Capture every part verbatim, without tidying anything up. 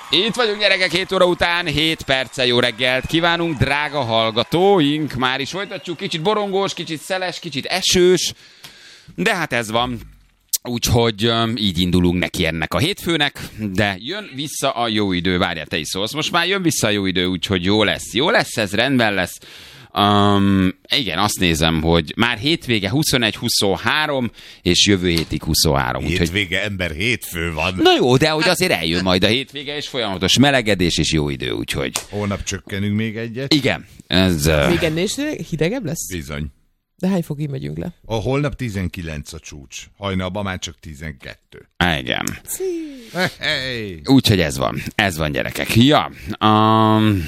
Itt vagyunk, gyerekek, hét óra után, hét perccel jó reggelt kívánunk, drága hallgatóink. Már is folytatjuk, kicsit borongós, kicsit szeles, kicsit esős, de hát ez van. Úgyhogy um, így indulunk neki ennek a hétfőnek, de jön vissza a jó idő. Várjál, te is szólsz. Most már jön vissza a jó idő, úgyhogy jó lesz. Jó lesz, ez rendben lesz. Um, igen, azt nézem, hogy már hétvége huszonegy huszonhárom, és jövő hétig huszonhárom. Hétvége, úgyhogy... ember, hétfő van. Na jó, de hogy azért eljön majd a hétvége, és folyamatos melegedés és jó idő, úgyhogy... Holnap csökkenünk még egyet. Igen, ez... Uh... Még ennél is hidegebb lesz? Bizony. De hány fokig megyünk le? A holnap tizenkilenc a csúcs. Hajnalban már csak tizenkettő. Igen. Hey. Úgyhogy ez van. Ez van, gyerekek. Ja. Um,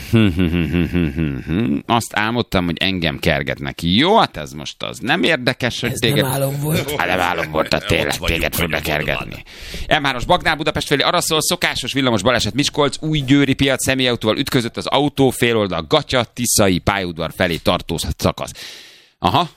azt álmodtam, hogy engem kergetnek. Jó, hát ez most az nem érdekes, hogy ez téged... nem álom volt. Hát nem álom volt, tehát tényleg téged fognak kergetni. em hármas Bagnál Budapest felé arra szól, szokásos villamos baleset Miskolc, Újgyőri piac személyautóval ütközött az autó, féloldal Gatya, Tiszai pályaudvar felé tartó szakasz. Aha,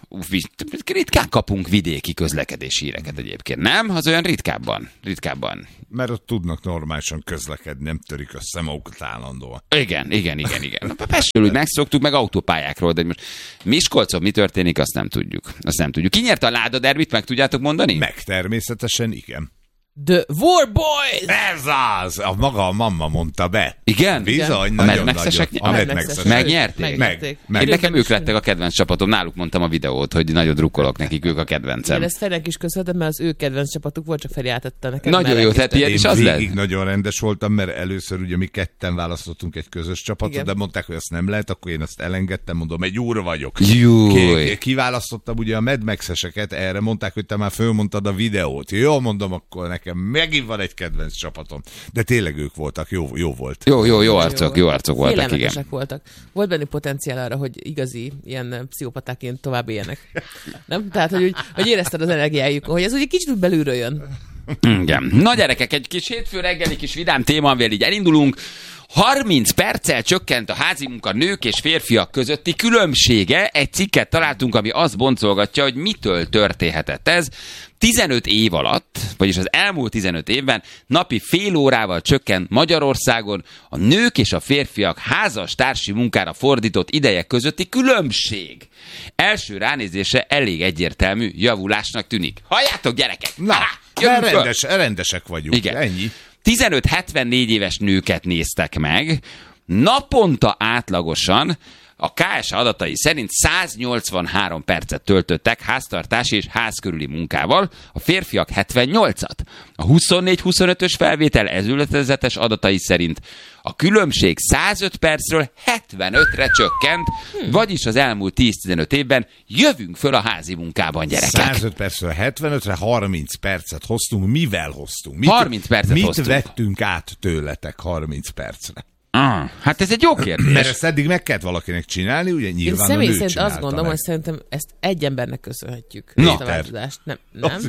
ritkán kapunk vidéki közlekedési híreket egyébként, nem? Az olyan ritkábban, ritkábban. Mert ott tudnak normálisan közlekedni, nem törik össze magukat állandóan. Igen, igen, igen, igen. Pestről úgy megszoktuk, meg autópályákról, de most Miskolcon mi történik, azt nem tudjuk. Azt nem tudjuk. Ki nyerte a Láda derbit, meg tudjátok mondani? Meg természetesen, igen. The War Boys! Ez az! A maga a mamma mondta be. Igen? Bizony, a nagyon Mad nagyon. A Mad Max-esek megnyerték? Megnyerték. Meg, meg. Én nekem ők lettek a kedvenc csapatom, náluk mondtam a videót, hogy nagyon drukkolok nekik, ők a kedvencem. Én ezt Ferinek is köszönhetem, mert az ő kedvenc csapatuk volt, csak Feri átadta nekem. Nagyon jó, tehát ilyen is az lett. lett. Én nagyon rendes voltam, mert először ugye mi ketten választottunk egy közös csapatot, igen. De mondták, hogy azt nem lehet, akkor én azt elengedtem, mondom, egy úr vagyok. Júj. Kiválasztottam ugye a Mad Max-eseket, erre mondták, hogy te már fölmondtad a videót. Jó, mondom, akkor nekem megint van egy kedvenc csapatom. De tényleg ők voltak, jó, jó volt. Jó, jó, jó arcok, jó arcok voltak, igen. voltak. Volt benne potenciál arra, hogy igazi ilyen pszichopatáként tovább éljenek. Nem? Tehát, hogy, hogy érezted az energiájuk, hogy ez ugye kicsit belülről jön. Igen. Na gyerekek, egy kis hétfő reggeli kis vidám téma, amivel így elindulunk. harminc perccel csökkent a házi munka nők és férfiak közötti különbsége. Egy cikket találtunk, ami azt boncolgatja, hogy mitől történhetett ez. tizenöt év alatt, vagyis az elmúlt tizenöt évben napi fél órával csökkent Magyarországon a nők és a férfiak házastársi munkára fordított ideje közötti különbség. Első ránézésre elég egyértelmű javulásnak tűnik. Halljátok, gyerekek! Na, Há, rendes, rendesek vagyunk. Igen. Ennyi. tizenöt-hetvennégy éves nőket néztek meg, naponta átlagosan a ká es há adatai szerint száznyolcvanhárom percet töltöttek háztartási és házkörüli munkával, a férfiak hetvennyolcat. A huszonnégy-huszonötös felvétel ezületezetes adatai szerint a különbség százöt percről hetvenötre csökkent, hmm. vagyis az elmúlt tíz-tizenöt évben jövünk föl a házi munkában, gyerekek. százöt percről hetvenötre, harminc percet hoztunk. Mivel hoztunk? Mit, harminc percet mit hoztunk. vettünk át tőletek harminc percre? Ah, hát ez egy jó kérdés. Mert ezt eddig meg kellett valakinek csinálni, ugye nyilván Én személy a nő szerint azt gondolom, meg. hogy szerintem ezt egy embernek köszönhetjük. No. Ezt a változást. Nem, nem.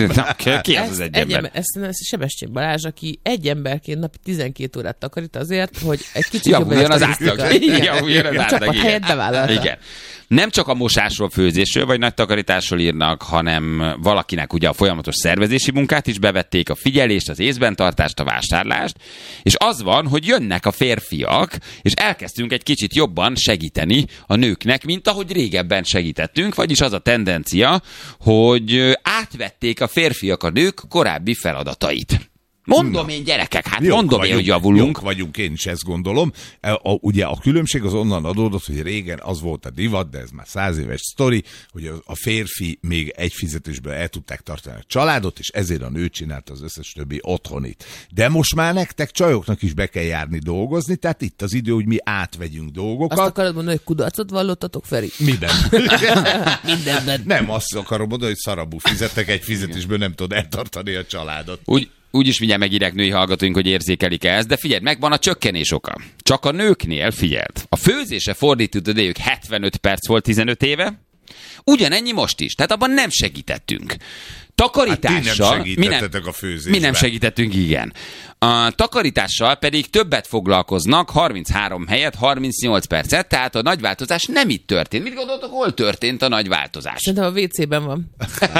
Na, ki az az egy ember? ember? Ezt, ezt Sebestyén Balázs, aki egy emberként napi tizenkét órát takarít azért, hogy egy kicsit javuljon az átlag. Igen. Javuljon az A átlag, csapat igen. helyett bevállalta. Igen. Nem csak a mosásról, főzésről vagy nagy takarításról írnak, hanem valakinek ugye a folyamatos szervezési munkát is bevették, a figyelést, az észben tartást, a vásárlást, és az van, hogy jönnek a férfiak, és elkezdtünk egy kicsit jobban segíteni a nőknek, mint ahogy régebben segítettünk, vagyis az a tendencia, hogy átvették a férfiak a nők korábbi feladatait. Mondom Na. én, gyerekek, hát jók mondom vagyunk, én, hogy javulunk. Jók vagyunk, én is ezt gondolom. A, a, ugye a különbség az onnan adódott, hogy régen az volt a divat, de ez már száz éves sztori, hogy a, a férfi még egy fizetésből el tudták tartani a családot, és ezért a nő csinálta az összes többi otthonit. De most már nektek csajoknak is be kell járni dolgozni, tehát itt az idő, hogy mi átvegyünk dolgokat. Azt akarod mondani, hogy kudarcot vallottatok, Feri? Miben? Mindenben. Nem, azt akarom mondani, hogy szarabú fizettek, egy fizetésből nem tudod eltartani a családot. Úgy, úgyis mindjárt megírják női hallgatóink, hogy érzékelik ezt, de figyeld, megvan a csökkenés oka. Csak a nőknél, figyeld, a főzése fordított idejük hetvenöt perc volt tizenöt éve, ugyanennyi most is, tehát abban nem segítettünk. Takarítással... Hát ti nem segítettetek a főzésben. Mi nem segítettünk, igen. A takarítással pedig többet foglalkoznak, harminchárom helyett harmincnyolc percet, tehát a nagy változás nem itt történt. Mit gondoltok, hol történt a nagy változás? Szerintem a vé cében van.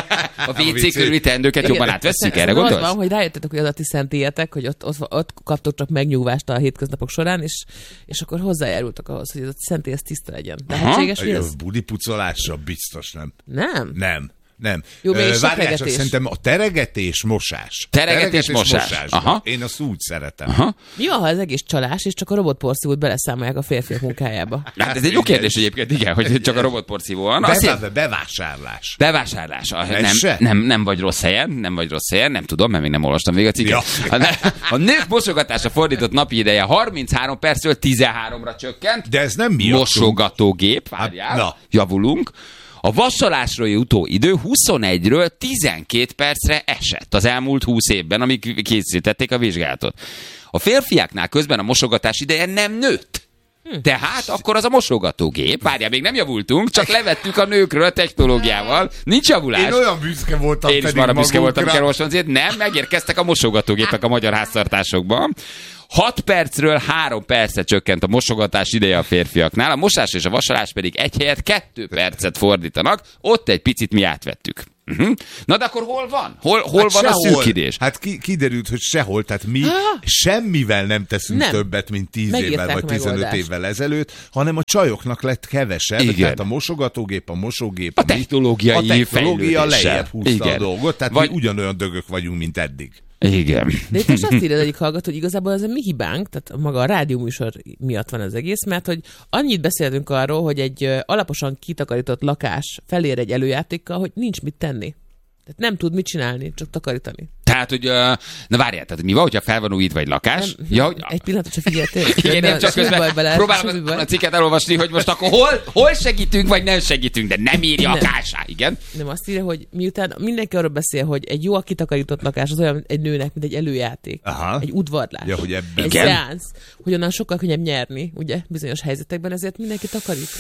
A vé cé körüli teendőket jobban átvesszük, erre gondolsz? Az van, hogy rájöttetek, hogy az a ti szentélyetek, hogy ott, ott, ott kaptok csak megnyugvást a hétköznapok során, és, és akkor hozzájárultak ahhoz, hogy ez a szentély ez tiszta legyen. Lehetséges, hogy ez? Budipucolásra biztos nem. Nem? Nem. Nem. Jó, még Ö, várjál, csak regetés. szerintem a teregetés, mosás. Teregetés, mosás. Aha. Én azt úgy szeretem. Aha. Mi van, ha az egész csalás, és csak a robotporszívót beleszámolják a férfiak munkájába? Hát ez egy jó kérdés egyébként, igen, hogy csak a robotporszívó van. Azt Bevá- jelenti- bevásárlás. Bevásárlás. A- Ez Nem, se? nem, nem vagy rossz helyen, nem vagy rossz helyen, nem tudom, mert még nem olvastam végig a cikket. Ja. A, a nők mosogatása fordított napi ideje harminchárom percről tizenháromra csökkent. De ez nem miattunk. Mosogatógép, várjál, Hát, na. javulunk. A vasalásra jutó idő huszonegyről tizenkét percre esett az elmúlt húsz évben, amíg készítették a vizsgálatot. A férfiáknál közben a mosogatás ideje nem nőtt. Tehát akkor az a mosogatógép, várjál, még nem javultunk, csak levettük a nőkről a technológiával. Nincs javulás. Én olyan büszke voltam Én is pedig marra büszke voltam, magunkra. kell olvasnom, azért nem, megérkeztek a mosogatógépek a magyar háztartásokban. hat percről három percet csökkent a mosogatás ideje a férfiaknál, a mosás és a vasalás pedig egy helyet kettő percet fordítanak, ott egy picit mi átvettük. Uh-huh. Na de akkor hol van? Hol, hol Hát van a sehol. szűkidés? Hát ki, kiderült, hogy sehol. Tehát mi semmivel nem teszünk Nem. többet, mint tíz Megírták évvel vagy a tizenöt megoldást. évvel ezelőtt, hanem a csajoknak lett kevesebb. Igen. Tehát a mosogatógép, a mosógép, A mi- technológiai a technológia fejlődéssel. lejjebb húzta Igen. a dolgot, tehát Vagy- mi ugyanolyan dögök vagyunk, mint eddig. Igen. De itt most azt írja az egyik hallgató, hogy igazából ez a mi hibánk, tehát maga a rádióműsor miatt van az egész, mert hogy annyit beszéltünk arról, hogy egy ö, alaposan kitakarított lakás felér egy előjátékkal, hogy nincs mit tenni. Tehát nem tud mit csinálni, csak takarítani. Tehát, hogy, uh, na várjál, tehát mi van, hogyha fel van újítva egy lakás? Nem, Ja, hogy, egy pillanatot csak figyeltél. igen, én csak közben próbálom a cikket elolvasni, hogy most akkor hol, hol segítünk, vagy nem segítünk, de nem írja a Nem. kásá, igen? Nem, azt írja, hogy miután mindenki arról beszél, hogy egy jól kitakarított lakás az olyan egy nőnek, mint egy előjáték. Aha. Egy udvarlás. Ja, hogy ebben- egy Igen. szeánsz, hogy onnan sokkal könnyebb nyerni, ugye, bizonyos helyzetekben, ezért mindenki takarít.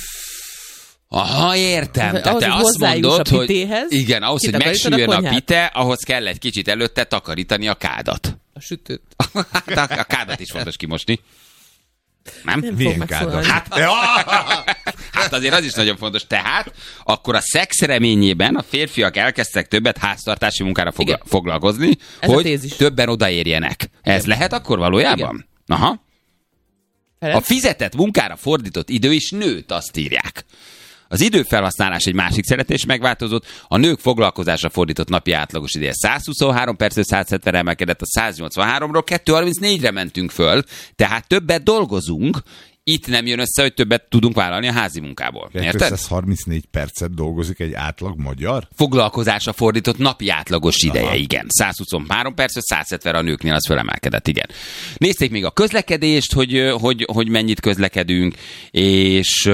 Aha, értem. Ahhoz, Tehát te hogy azt hozzájuss mondod, a hogy pitéhez, igen, ahhoz, hogy kitakarítod a megsüljön a konyhát. pite, ahhoz kell egy kicsit előtte takarítani a kádat. A sütőt. Hát a, a kádat is fontos kimosni. Nem? Nem fog Milyen megszólalni. kádat? Ja! Hát azért az is nagyon fontos. Tehát akkor a szex reményében a férfiak elkezdtek többet háztartási munkára fogla- Igen. foglalkozni, Ez a hogy tézis. többen odaérjenek. Ez lehet akkor valójában? Igen. Aha. A Ferenc? fizetett munkára fordított idő is nőtt, azt írják. Az időfelhasználás egy másik szeretés megváltozott, a nők foglalkozásra fordított napi átlagos ideje százhuszonhárom percről százhetvenre emelkedett, a száznyolcvanháromról kétszázharmincnégyre mentünk föl, tehát többet dolgozunk, itt nem jön össze, hogy többet tudunk vállalni a házi munkából. Érted? kétszázharmincnégy percet dolgozik egy átlag magyar? Foglalkozásra fordított napi átlagos ideje, Aha. igen. százhuszonhárom percről százhetvenre a nőknél az fölemelkedett, igen. Nézték még a közlekedést, hogy, hogy, hogy mennyit közlekedünk, és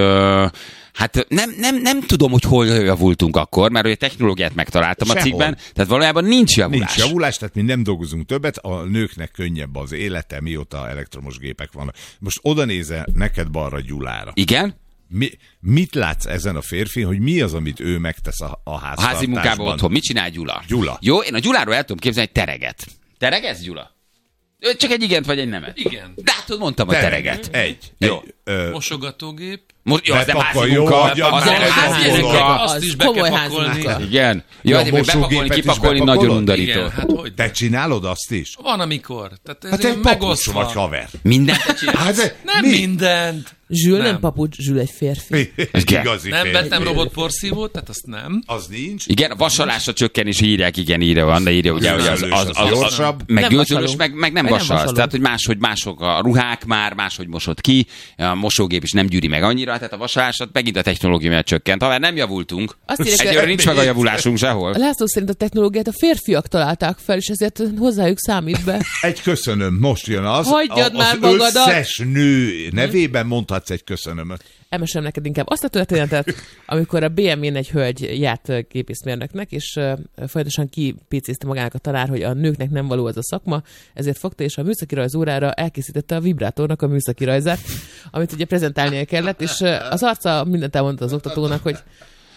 hát nem, nem, nem tudom, hogy hol javultunk akkor, mert hogy a technológiát megtaláltam Sehol. a cikkben, tehát valójában nincs javulás. Nincs javulás, tehát mi nem dolgozunk többet, a nőknek könnyebb az élete, mióta elektromos gépek vannak. Most oda nézel neked balra Gyulára. Igen? Mi, mit látsz ezen a férfi, hogy mi az, amit ő megtesz a, a A háztartásban? házi munkában otthon. Mit csinál Gyula? Gyula. Jó, én a Gyuláról el tudom képzelni egy tereget. Teregez, Gyula? Ő csak egy igent vagy egy nemet? Igen. De hát mondtam, hogy tereget. Egy. Jó. Egy, ö, Mosogatógép. Most, jó, az nem házi Bepakolja, munka. hagyja Az már, nem házi bepakolja. munka. Azt Az is be komoly kell házi pakolni. munka. Igen. Ja, Jó, a azért még bepakolni, mosógépet is kipakolni bepakolod? nagyon undorító. Igen, hát hogy? te csinálod azt is? Van, amikor. Tehát ez Hát te ilyen egy papucs megosztva. vagy haver. Mindent te csinálsz. Hát de Nem mi? mindent. Zsül nem Nem. papucs, Zsül egy férfi. Egy Igen. igazi Nem férfi. vettem robotporszívót, tehát azt nem. Az nincs. Igen, a vasalásra csökken is írják, igen, írja van, de írja ugye, hogy az, az, az, az, gyorsabb. meg Nem gőzölös, vasalunk. meg, meg nem Meg nem vasalsz. vasalunk. Tehát, hogy máshogy mások a ruhák már, máshogy mosod ki, a mosógép is nem gyűri meg annyira, tehát a vasalásat megint a technológia miatt csökkent. Ha már nem javultunk, Azt írják, egyőre hogy- nincs meg a javulásunk A sehol. László szerint a technológiát a férfiak találták fel, és ezért hozzájuk számít be. Egy köszönöm, most jön az. Hagyjad a, már az magadat. összes nő nevében mondhatsz egy köszönömöt. Elmesem neked inkább azt a történetet, amikor a bé em wén egy hölgy járt ö, gépészmérnöknek, és uh, folyamatosan kipécézte magának a tanár, hogy a nőknek nem való az a szakma, ezért fogta, és a műszaki rajz órára elkészítette a vibrátornak a műszaki rajzát, amit ugye prezentálnia kellett, és uh, az arca mindent elmondta az oktatónak, hogy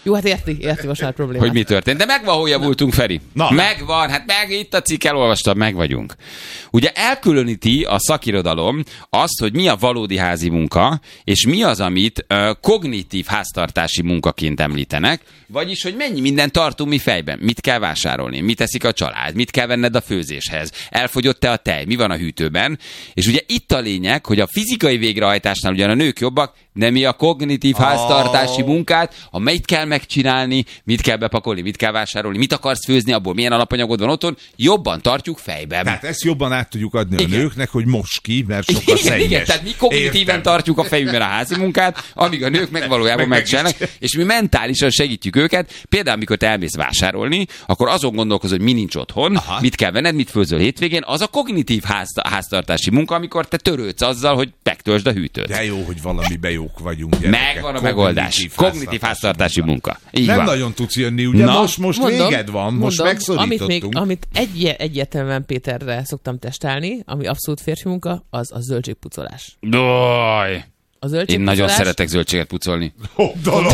Jó, hát érti, érti most már problémát. hogy mi történt. De megvan, hol javultunk, Feri. Na. Megvan, hát meg itt a cikk, elolvastam, meg vagyunk. Ugye elkülöníti a szakirodalom azt, hogy mi a valódi házi munka, és mi az, amit uh, kognitív háztartási munkaként említenek, vagyis, hogy mennyi mindent tartunk mi fejben, mit kell vásárolni, mit teszik a család, mit kell venned a főzéshez, elfogyott-e a tej, mi van a hűtőben, és ugye itt a lényeg, hogy a fizikai végrehajtásnál ugyan a nők jobbak, de mi a kognitív oh. háztartási munkát, a mit kell megcsinálni, mit kell bepakolni, mit kell vásárolni, mit akarsz főzni, abból milyen alapanyagod van otthon, jobban tartjuk fejben. Tehát ezt jobban át tudjuk adni igen. a nőknek, hogy most ki, mert sokkal igen, szennyes. igen, tehát mi kognitíven Értem. tartjuk a fejünkben a házi munkát, amíg a nők meg valójában meg megcsinálnak, és mi mentálisan segítjük őket. Például, amikor te elmész vásárolni, akkor azon gondolkozol, hogy mi nincs otthon, aha. mit kell venned, mit főzöl hétvégén, az a kognitív ház, háztartási munka, amikor te törődsz azzal, hogy megtöltsd a hűtőt. De jó, hogy valamiben jók vagyunk. Gyerekek. Megvan a megoldás. Kognitív háztartási munka. Így nem van. nagyon tudsz jönni, ugye? Na, most most mondom, véged van, most mondom, megszorítottunk. Amit, még, amit egy, egyértelműen Péterre szoktam testálni, ami abszolút férfi munka, az a zöldségpucolás. Doj. A zöldségpucolás... Én nagyon szeretek zöldséget pucolni. Dolog.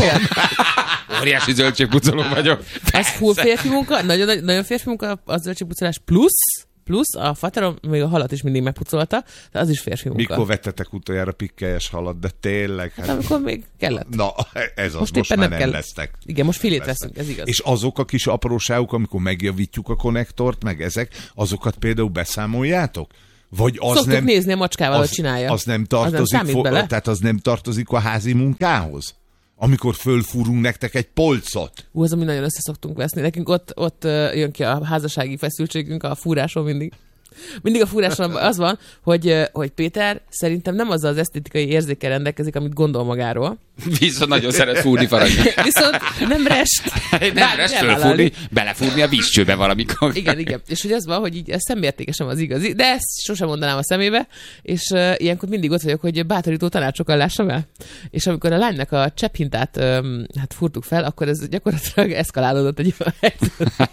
Óriási zöldségpucoló vagyok. Ez full férfi munka, nagyon, nagyon férfi munka a zöldségpucolás, plusz, plusz a faterom még a halat is mindig megpucolta, de az is férfi munka. Mikor vettetek utoljára pikkelyes halat, de tényleg? Hát amikor még kellett. Na, ez az, Most most éppen már nem nem kell. lesztek. Igen, most filét veszünk, ez igaz. És azok a kis apróságok, amikor megjavítjuk a konnektort, meg ezek, azokat például beszámoljátok? Vagy az Szoktuk nem, nézni a macskával, az, hogy csinálja. Az nem Az tartozik, nem számít fo- bele? tehát az nem tartozik a házi munkához? Amikor fölfúrunk nektek egy polcot. Ú, az, ami nagyon össze szoktunk veszni. Nekünk ott, ott uh, jön ki a házassági feszültségünk a fúráson mindig. Mindig a fúráson az van, hogy, uh, hogy Péter szerintem nem azzal az esztétikai érzékkel rendelkezik, amit gondol magáról. Viszont nagyon szeret fúrni faragni. Viszont nem rest. Nem Bár rest elvállalni. fölfúrni, belefúrni a vízcsőbe valamikor. Igen, igen. És hogy az van, hogy így ez szemértékesen az igazi, de ezt sosem mondanám a szemébe, és uh, ilyenkor mindig ott vagyok, hogy bátorító tanácsokkal lássam el. És amikor a lánynak a cseppintát um, hát fúrtuk fel, akkor ez gyakorlatilag eszkalálódott egy olyan helyzet,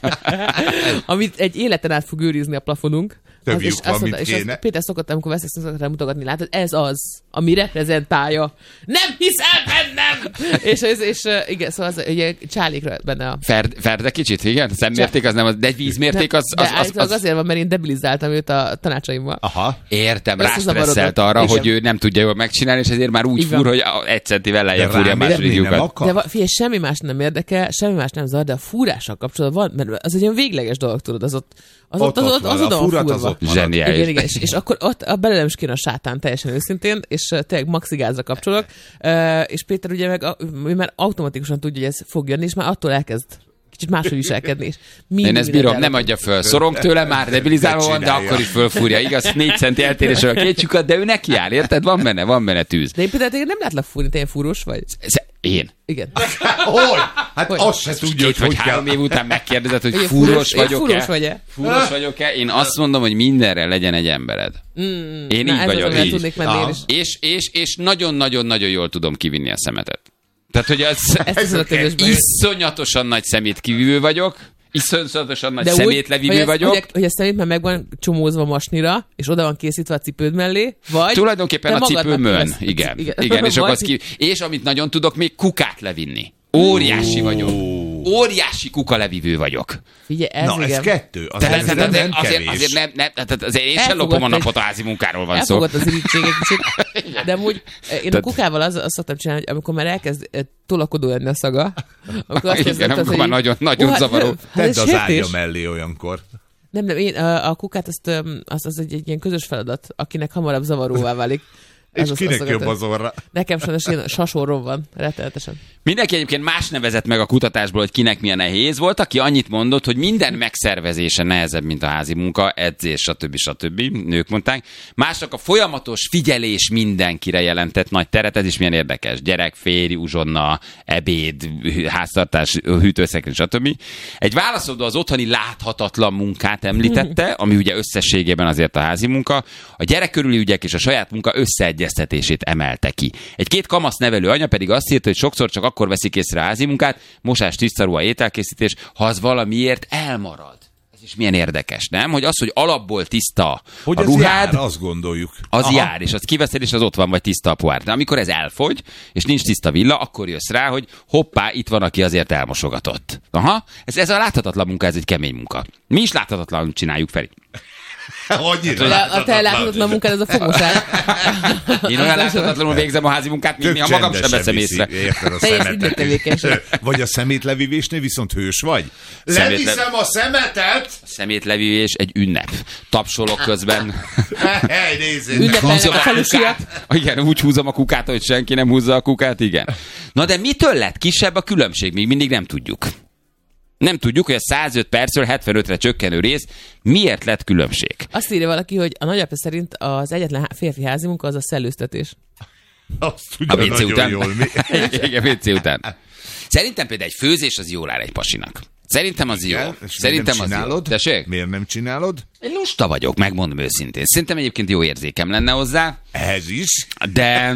amit egy életen át fog őrizni a plafonunk. Több Az, és, lyuk van, azt mint mondta, és kéne. azt Péter szokott, amikor veszek, szokott mutogatni, látod, ez az, ami reprezentálja. Nem hiszel bennem! és, és, és uh, igen, szóval az, ugye csálékra benne a... Ferd, ferde kicsit, igen? Szemmérték az nem, az, de egy vízmérték az... Nem, az, de az, állítólag az, azért van, mert én debilizáltam őt a tanácsaimmal. Aha. Értem, Összezavarodott. rástresszelt arra, Igen. hogy ő nem tudja jól megcsinálni, és ezért már úgy Így van. fúr, hogy a- egy centivel lejjebb De fúrja a rám második érni nem lyukat. akar? De va- figyelj, semmi más nem érdekel, semmi más nem zavar, de a fúrással kapcsolatban van, mert az egy olyan végleges dolog, tudod, az ott az ott, az, ott, az, van, oda a van furat az fúrva. ott marad. Zseniális. Igen, igen, és, és akkor ott a belőlem is kéne a sátán, teljesen őszintén, és uh, tényleg maxigázra kapcsolok, uh, és Péter ugye meg a, ő már automatikusan tudja, hogy ez fog jönni, és már attól elkezd kicsit máshogy viselkedni. És mindig Én ezt mindent bírom, nem elrakok. adja föl. Szorong tőle már, debilizálva van, de csinálja. akkor is fölfúrja. Igaz, négy centi eltérésre a két lyukat, de ő neki áll, érted? Van benne, van benne tűz. De én például téged nem látlak fúrni, te ilyen fúrós vagy. Ez- Én. Igen. Hogy? Hát Hogy? azt se tudja, hogy Két vagy hogy három kell. év után megkérdezed, hogy Én fúrós én vagyok-e? fúrós vagy-e? Fúrós vagyok-e? Én azt mondom, hogy mindenre legyen egy embered. Mm, Én na, így ez vagyok, az, amivel így. tudnék menni én is. És, és, és nagyon-nagyon-nagyon jól tudom kivinni a szemetet. Tehát, hogy az Ezt hiszem a közösben. iszonyatosan nagy szemétkivívő vagyok, iszonyatosan nagy De úgy, szemétlevívő hogy ez- vagyok. Hogy, a- hogy a szemét már meg van csomózva masnira, és oda van készítve a cipőd mellé, vagy... Tulajdonképpen te a magadnak cipőmön, kivesz- igen. igen. Igen, és, Vagy- akkor az ki... és amit nagyon tudok, még kukát levinni. Óriási vagyok. Óriási kukalevívő vagyok. Figyelj, ez Na, ez igen. kettő. Az Tehát, ez tehát nem, azért, nem azért, kevés. azért nem, nem, tehát azért én sem Elfogott lopom a egy- napot, a házi munkáról van szó. Elfogott az irítség egy kicsit. De amúgy én a Tehát- kukával az, azt szoktam csinálni, hogy amikor már elkezd eh, tolakodó lenni a szaga, akkor azt Igen, érzed, amikor hogy már így- nagyon- nagyon Ó, hát zavaró. nem, hát Tedd ez az sértés. ágya mellé olyankor. Nem, nem, én a, a kukát azt, öm, azt, az egy, egy ilyen közös feladat, akinek hamarabb zavaróvá válik. És Az az- kinek az jobb szokott- az orra? Nekem sajnos ilyen sasorrom van, rettenetesen. Mindenki egyébként más nevezett meg a kutatásból, hogy kinek milyen nehéz volt, aki annyit mondott, hogy minden megszervezése nehezebb, mint a házi munka, edzés, stb. stb. Nők mondták. Másnak a folyamatos figyelés mindenkire jelentett nagy teret, ez is milyen érdekes. Gyerek, férj, uzsonna, ebéd, háztartás, hűtőszekrény, stb. Egy válaszadó az otthoni láthatatlan munkát említette, ami ugye összességében azért a házi munka, a gyerek körüli ügyek és a saját munka összeegyeztetését emelte ki. Egy két kamasz nevelő anya pedig azt írta, hogy sokszor csak akkor veszik észre a házi munkát, mosás, tisztaruha, ételkészítés, ha az valamiért elmarad. Ez És milyen érdekes, nem? Hogy az, hogy alapból tiszta Hogy a az ruhád, jár, azt gondoljuk. az Aha. jár, és azt kiveszed, és az ott van, vagy tiszta a pohár. De amikor ez elfogy, és nincs tiszta villa, akkor jössz rá, hogy hoppá, itt van, aki azért elmosogatott. Aha, ez, ez a láthatatlan munka, ez egy kemény munka. Mi is láthatatlanul csináljuk, Feri. Annyira De a te láthatatlan munkád, ez a fogosás. Én olyan láthatatlanul végzem a házi munkát, mint néha magam sem veszem észre. Érted a Teljes szemetet. ügyletevékenység. Vagy a szemétlevívésnél viszont hős vagy? Szemétle- Leviszem a szemetet! Szemétlevívés egy ünnep. Tapsolok közben. Hely, nézzétek! Ünnepelnek Húzom a a falusiak. kukát. Igen, úgy húzom a kukát, hogy senki nem húzza a kukát, igen. Na de mitől lett kisebb a különbség? Még mindig nem tudjuk. Nem tudjuk, hogy a százöt percről hetvenötre csökkenő rész miért lett különbség. Azt írja valaki, hogy a nagyapja szerint az egyetlen há- férfi házi munka az a szellőztetés. Azt A tudja vé cé nagyon után. jól. Mi? Igen, vé cé után. Szerintem például egy főzés az jól áll egy pasinak. Szerintem az jó. Igen, és Szerintem miért az nem jó. csinálod? Tessék? Miért nem csinálod? Én lusta vagyok, megmondom őszintén. Szerintem egyébként jó érzékem lenne hozzá, Ez is. de...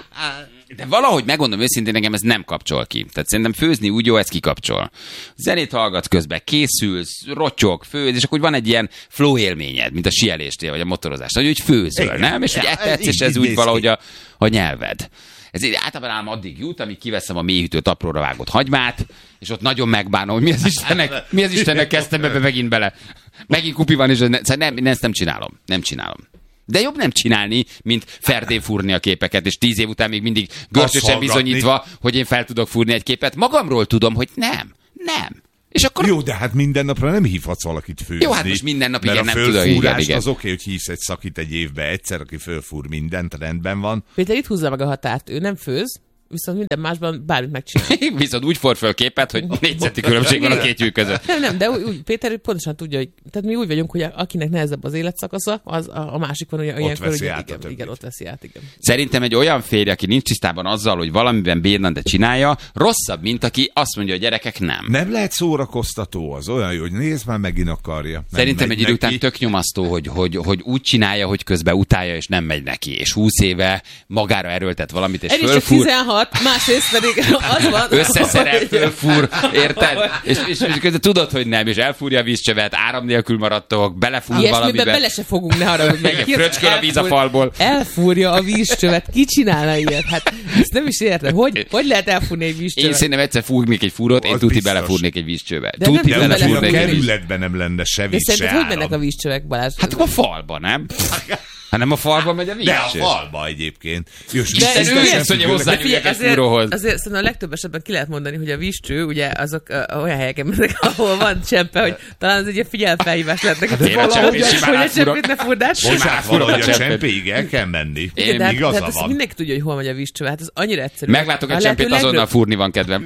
De valahogy megmondom őszintén, engem ez nem kapcsol ki. Tehát szerintem főzni úgy jó, ez kikapcsol. Zenét hallgatsz közben, készülsz, rotyog, főz, és akkor van egy ilyen flow élményed, mint a síeléstél, vagy a motorozás, hogy úgy főzöl, Igen. nem? És hogy Ja, ettetsz, így- és ez így úgy néz valahogy ki. a, a nyelved. Ez így általában ám addig jut, amíg kiveszem a mélyhűtőt apróra vágott hagymát, és ott nagyon megbánom, hogy mi az Istennek, mi az Istennek kezdtem ebbe megint bele. Megint kupi van, és ez ne, szóval nem, ezt nem csinálom. Nem csinálom. De jobb nem csinálni, mint ferdén fúrni a képeket, és tíz év után még mindig görcsösen hallgatni. bizonyítva, hogy én fel tudok fúrni egy képet. Magamról tudom, hogy nem. Nem. És akkor... Jó, de hát minden napra nem hívhatsz valakit főzni. Jó, hát most minden nap Mert igen, a nem tudok, igen, fölfúrást igen. az oké, hogy hívsz egy szakit egy évbe egyszer, aki fölfúr mindent, rendben van. Péter itt húzza meg a határt. Ő nem főz, viszont minden másban bármit megcsinál. Viszont úgy for föl képet, hogy négy centi különbség van a két lyuk között. Nem, nem, de úgy, úgy, Péter pontosan tudja, hogy tehát mi úgy vagyunk, hogy akinek nehezebb az életszakasza, az a, a másik van, hogy ilyenkor, veszi hogy át a igen, többit. igen, ott veszi át, igen. Szerintem egy olyan férj, aki nincs tisztában azzal, hogy valamiben bírna, de csinálja, rosszabb, mint aki azt mondja, hogy gyerekek nem. Nem lehet szórakoztató, az olyan jó, hogy nézd már, megint akarja. Nem Szerintem megy egy idő neki. után tök nyomasztó, hogy, hogy, hogy úgy csinálja, hogy közben utálja, és nem megy neki. És húsz éve magára erőltet valamit, és Ez is csak fölfúr, tizenhat, másrészt pedig az van, összeszerel, hogy- fölfúr, érted? És, és, és közben tudod, hogy nem, és elfúrja a vízcsövet, áram nélkül maradtok, belefúr Ilyesmiben valamibe. bele se fogunk, ne haragudj meg. Igen, fröcsköl a víz a falból. Elfúrja a vízcsövet. Ki csinálna ilyet? Hát ezt nem is értem. Hogy, hogy lehet elfúrni egy Én vízcsövet? szerintem egyszer fúrnék egy fúrót, én Az tuti biztos. belefúrnék egy vízcsőbe. De Tuti nem De tudom, úgy, hogy a belefúrnék egy víz... kerületben nem lenne se De víz, se szerinted hogy áram. mennek a vízcsövek, Balázs? Hát a falba, nem? Hanem a falba megy a De a vízcső. falba egyébként. Jó, és Isten biztos, ő sem ezt, hogy függőleg- hozzá- De figyelj, Hozzányúljak egy azért, fúróhoz. azért szerintem a legtöbb esetben ki lehet mondani, hogy a vízcső, ugye azok uh, olyan helyeken mennek, ahol van csempe, hogy talán ez egy ilyen figyelmfelhívás lehet neked. Én a valahogy, csempét simán hogy a átfúrok. csempét ne furdás. Simán Bocsánat, átfúrok a valahogy a csempét. csempéig el kell menni. Igen, de hát, de Igaza hát ezt van. mindenki tudja, hogy hol megy a vízcső. Hát ez annyira egyszerű. Meglátok egy A csempét, lehető azonnal legjobb- fúrni van kedvem.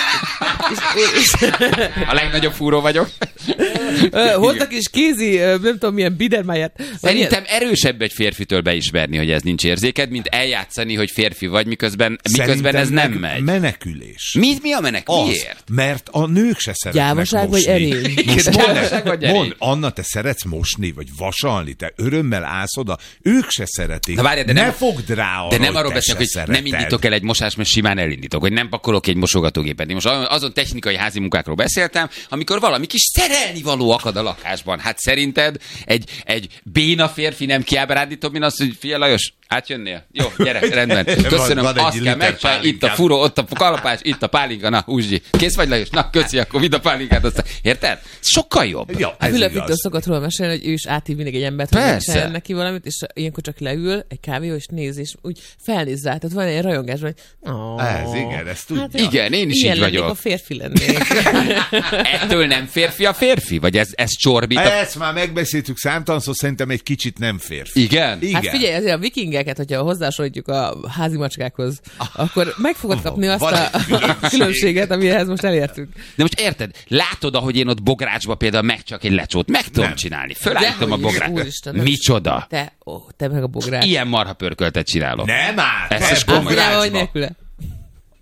és- és- A legnagyobb fúró vagyok. Ö, Hoztak is kézi, ö, nem tudom milyen bidermáját. Szerintem erősebb egy férfitől beismerni, hogy ez nincs érzéked, mint eljátszani, hogy férfi vagy, miközben, miközben Szerintem ez nem meg megy. Menekülés. Mi, mi a menek? Az, Miért? mert a nők se szeretnek Gyávaság vagy mosni. erény? Most Gyávaság vagy mondd, erény? mondd, Anna, te szeretsz mosni, vagy vasalni, te örömmel állsz oda, ők se szeretik. Na várjál, de ne nem- fogd rá arra, De nem hogy arról te beszélek, hogy se nem szereted. indítok el egy mosást, mert simán elindítok, hogy nem pakolok egy mosogatógépet. Én most azon technikai házi munkákról beszéltem, amikor valami kis szerelni való akad a lakásban. Hát szerinted egy, egy béna férfi nem kiáll rád, mint azt, hogy fia Lajos, átjönnél? Jó, gyere, rendben. Köszönöm, Van egy azt kell liter megcsinálni. Itt a pálinkám. furó, ott a kalapás, itt a pálinka, na, húzsdi. Kész vagy Lajos? Na, köszi, akkor vidd a pálinkát. Aztán. Érted? Sokkal jobb. Ja, A ez Fülöp Viktor igaz. szokott róla mesélni, hogy ő is áthív mindig egy embert, hogy Persze. megcsináljon neki valamit, és ilyenkor csak leül egy kávéó, és néz, és úgy felnéz rá. Tehát van egy rajongás, hogy oh, Ez igen, ezt tudja. jó, Igen, én is ilyen így lennék, vagyok. a férfi lennék. Ettől nem férfi a férfi? Vagy ez, ez csorbít? A... Ezt már megbeszéltük számtalanszor, szerintem egy kicsit nem férfi. Igen? Igen. Hát figyelj, azért a vikingeket, hogyha hozzásorítjuk a házi macskákhoz, akkor meg fogod kapni azt Van a, egy különbség. a különbséget, amihez most elértünk. De most érted, látod, ahogy én ott bográcsba például meg csak egy lecsót meg tudom Nem. csinálni. Fölállítom a Dehogy is, bográcsba. úristen, nem. Micsoda? Te, ó, te meg a bográt. Ilyen marha pörköltet csinálok. Nem már! Ez te is komoly. Figyelj, bográcsba. hogy nélküle.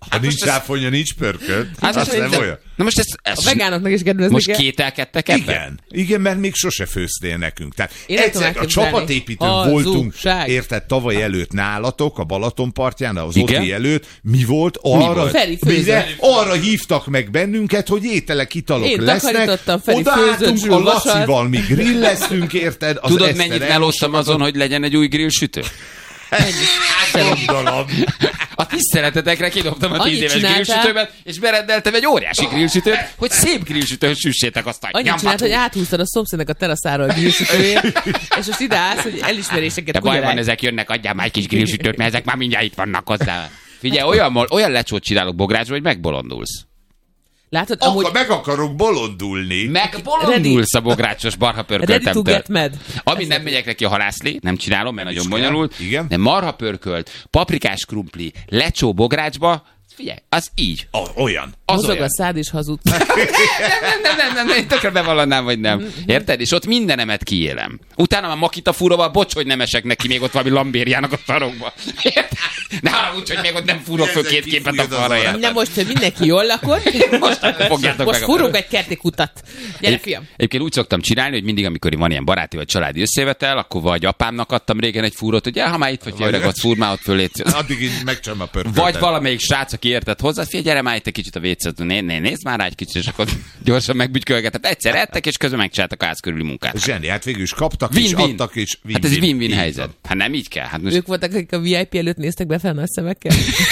Ha nincs most ez- cáfolja, nincs pörkölt. Hát Hát most nem ez- olyan. Na most ez, ez A vegánoknak is kedvezni most kell. kételkedtek ebben? Igen, igen, mert még sose főztél nekünk. Tehát Én nem tudom egyszer a elképzelni. csapatépítőn Hazugság. voltunk, érted, tavaly előtt nálatok, a Balaton partján, az Igen? Oti előtt. Mi volt? Arra, volt? Feri főzött. mire, arra hívtak meg bennünket, hogy ételek, italok Én lesznek. takarítottam, Feri Odaálltunk főzött, a Zsül vasalt. Lacival, mi grilleztünk, érted? Az Tudod, Eszter mennyit el- melóztam azon, hogy legyen egy új grillsütő? Gondolom. A tiszteletetekre kidobtam a Annyit tíz éves csináltál? grillsütőmet, és berendeltem egy óriási grillsütőt, hogy szép grillsütőn süssétek azt a Annyit csinált, nyombatú. hogy áthúztad a szomszédnek a teraszáról a grillsütőjét, és most ide állsz, hogy elismeréseket De baj van, kugyarálj. ezek jönnek, adjál már egy kis grillsütőt, mert ezek már mindjárt itt vannak hozzá. Figyelj, olyan, olyan lecsót csinálok bográcsba, hogy megbolondulsz. Látod, Akkor amúgy meg akarok bolondulni. Megbolondulsz a bográcsos barha ready to pörköltemtől. get mad. Ami nem megyek neki a halászlé, nem csinálom, mert Nem nagyon is kell. bonyolult. Igen. De marha pörkölt, paprikás krumpli, lecsó bográcsba, figyelj, az így. A, olyan. Az Mozog olyan. a szád és hazudsz. Nem, nem, nem, nem, nem, tökre bevallanám, vagy nem. Érted? És ott mindenemet kiélem. Utána már makita fúróval, bocs, hogy nem esek neki még ott valami lambériának a sarokba. Érted? Ne haragudj, hogy még ott nem fúrok föl két képet a falra, érted? Na most, hogy mindenki jól lakott, Most fogjátok most meg a fúrunk egy kerti kutat. Gyere, Egy- fiam. Egyébként úgy szoktam csinálni, hogy mindig, amikor van ilyen baráti vagy családi összevetel, akkor vagy apámnak adtam régen egy fúrót, hogy ja, ha már itt vagy, Vagy- öreg, ott fúr, már ott fölétsz. Addig így megcsom a pörköltet. Vagy valamelyik srác, aki értett hozzá, figyelj, gyere már itt egy kicsit a vécét, né, né, nézd már rá egy kicsit, és akkor gyorsan megbügykölgetett. Egyszer ettek, és közben megcsináltak a ház körüli munkát. Zseni, hát végül is kaptak és Win-win. adtak és win-win. Hát ez egy win-win Így helyzet. van. Hát nem így kell. Hát most Ők voltak, akik a vé i pé előtt néztek be fel nagy szemekkel.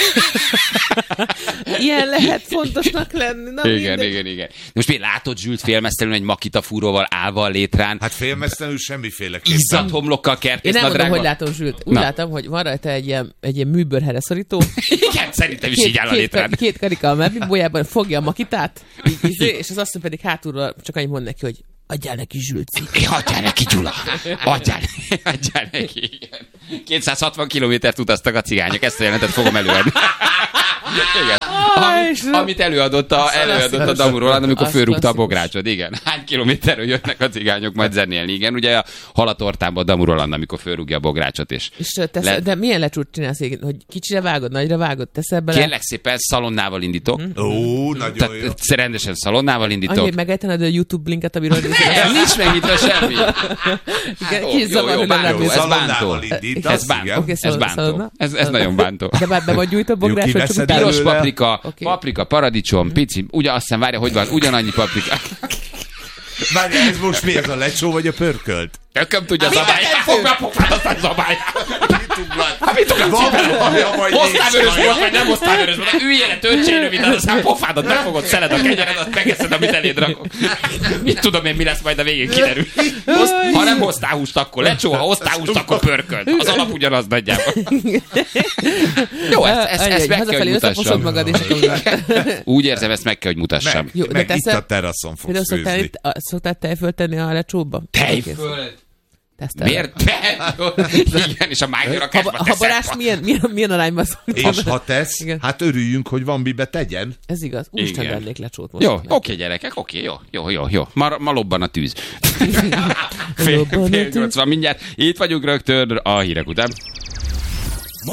Ilyen lehet fontosnak lenni. Na, igen, mindegy. igen, igen. Most még látod Zsült félmeztelenül egy makita fúróval állva a létrán, Hát félmeztelenül semmiféle izzat homlokkal Én kertész nem mondom, hogy nadrágban. látom, Zsült. Úgy Na. látom, hogy van rajta egy ilyen, egy ilyen műbőrhere szorító. Igen, szerintem is így áll a két, létrán. két karika a mebbibójában fogja a makitát, így, így, és az asszony pedig hátulról csak annyit mond neki, hogy adjál neki Zsülci. É, adjál neki, Gyula! Adjál, adjál neki, igen. kétszázhatvan kilométert utaztak a cigányok, ezt a jelentet fogom előadni. Igen. Ami, amit előadott a, előadott a Damu Roland, amikor Az fölrúgta a klasszikus. bográcsot, igen. Hány kilométerről jönnek a cigányok majd zenélni, igen. Ugye a halatortában a Damu Roland, amikor fölrúgja a bográcsot, és És tesz, Le- de milyen lecsút csinálsz, igen? Hogy kicsire vágod, nagyra vágod, teszel bele? kérlek szépen szalonnával indítok. Ó, nagyon jó. Tehát rendesen szalonnával Annyi, indítok. hogy megejtened a YouTube linket, amiről Ez nincs megnyitva semmi. Igen, Jó, kis jó, zavar, jó, hogy nem bántó, rámész. ez Szalonnával bántó. indítasz, Ez bántó. igen. Oké, Ez szal- bántó. szalonna? Ez, ez nagyon bántó. De már be vagy gyújtva bográs, vagy csak kiveszed utána? Piros belőle. paprika, Oké. paprika, paradicsom, pici, ugye azt hiszem, várja, hogy van, ugyanannyi paprika. Várj, ez most mi? Ez a lecsó vagy a pörkölt? Tököm tudja zabálni. Fogd be a pofád, aztán zabálj. Hát mit tudod Van csinálni? baja, vagy Hoztál nincs vörös baja? volt, vagy nem hoztál vörös volt? Üljél le, töltsél rövid, aztán pofádat megfogod, szeled a kenyered, azt megeszed, amit eléd rakok. Mit tudom én, mi lesz majd a végén, kiderül. Hoz, ha nem hoztál húst, akkor lecsó, ha hoztál húst, akkor pörkölt. Az alap ugyanaz nagyjából. Jó, ezt, ezt, ezt meg kell, hogy Hazafelé összeposod mutassam. magad, és akkor... Úgy érzem, ezt meg kell, hogy mutassam. Meg, Jó, de meg itt teszed- a teraszon fogsz Például szoktál, főzni. itt- a- szoktál tejfölt tenni a lecsóba? Tejföld. Teszteled. Miért? Te? Igen, és a májnyőrakásba Ha, ha barás milyen, milyen, milyen arányban szoktam? És ha tesz, Igen. hát örüljünk, hogy van mibe tegyen. Ez igaz. Úristen, Igen. vennék lecsót most. Jó, oké gyerekek, oké, jó, jó, jó, jó. Ma, ma lobban a tűz. fél, Lobban a fél tűz. nyolc van mindjárt. Itt vagyunk rögtön a hírek után.